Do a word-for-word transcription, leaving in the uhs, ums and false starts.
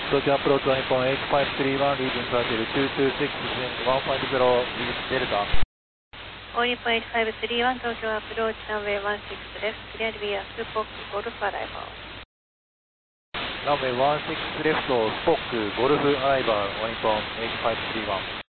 Tokyo approach one Nippon eight five three one, leaving circle two two six, one five zero, Delta. one Nippon eight five three one, Tokyo approach runway one six left, clear via Spock Golf arrival. Runway one six left, Spock Golf arrival, one Nippon eight five three one.